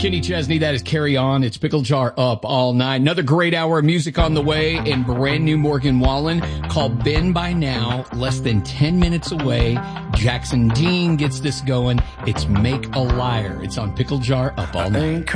Kenny Chesney, that is Carry On. It's Pickle Jar Up All Night. Another great hour of music on the way, and brand new Morgan Wallen called Ben by Now, less than 10 minutes away. Jackson Dean gets this going. It's Make a Liar. It's on Pickle Jar Up All Night.